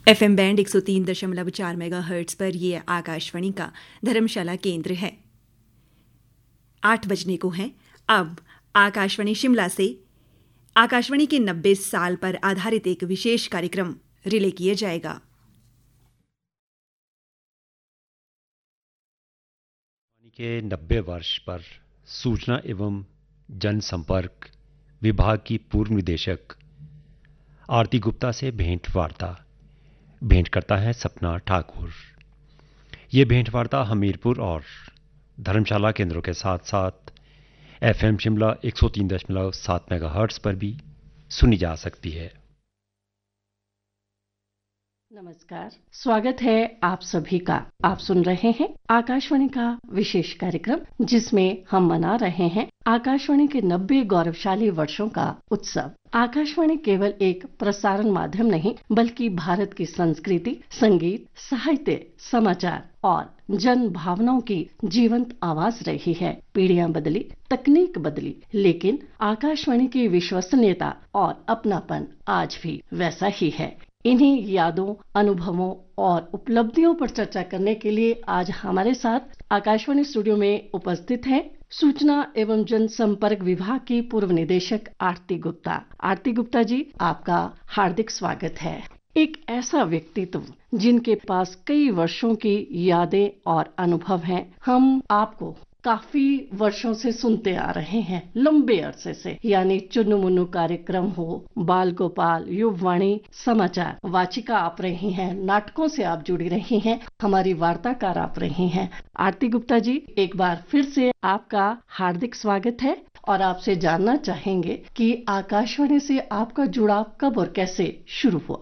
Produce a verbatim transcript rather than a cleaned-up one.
FM band एक सौ तीन दशमलव चार मेगा हर्ट्ज पर यह आकाशवाणी का धर्मशाला केंद्र है। आठ बजने को है। अब आकाशवाणी शिमला से आकाशवाणी के नब्बे साल पर आधारित एक विशेष कार्यक्रम रिले किया जाएगा। के नब्बे वर्ष पर सूचना एवं जनसंपर्क विभाग की पूर्व निदेशक आरती गुप्ता से भेंट वार्ता भेंट करता है सपना ठाकुर। ये भेंट वार्ता हमीरपुर और धर्मशाला केंद्रों के साथ साथ एफएम शिमला एक सौ तीन दशमलव सात मेगाहर्ट्ज पर भी सुनी जा सकती है। नमस्कार, स्वागत है आप सभी का। आप सुन रहे हैं आकाशवाणी का विशेष कार्यक्रम जिसमें हम मना रहे हैं आकाशवाणी के नब्बे गौरवशाली वर्षों का उत्सव। आकाशवाणी केवल एक प्रसारण माध्यम नहीं बल्कि भारत की संस्कृति, संगीत, साहित्य, समाचार और जन भावनाओं की जीवंत आवाज रही है। पीढ़ियां बदली, तकनीक बदली, लेकिन आकाशवाणी की विश्वसनीयता और अपनापन आज भी वैसा ही है। इन्हीं यादों, अनुभवों और उपलब्धियों पर चर्चा करने के लिए आज हमारे साथ आकाशवाणी स्टूडियो में उपस्थित हैं सूचना एवं जनसंपर्क विभाग की पूर्व निदेशक आरती गुप्ता। आरती गुप्ता जी, आपका हार्दिक स्वागत है। एक ऐसा व्यक्तित्व जिनके पास कई वर्षों की यादें और अनुभव हैं। हम आपको काफी वर्षों से सुनते आ रहे हैं, लंबे अरसे से, यानी चुन्नू मुन्नू कार्यक्रम हो, बाल गोपाल, युववाणी, समाचार वाचिका आप रही हैं, नाटकों से आप जुड़ी रही हैं, हमारी वार्ताकार आप रही हैं। आरती गुप्ता जी, एक बार फिर से आपका हार्दिक स्वागत है और आपसे जानना चाहेंगे कि आकाशवाणी से आपका जुड़ाव कब और कैसे शुरू हुआ।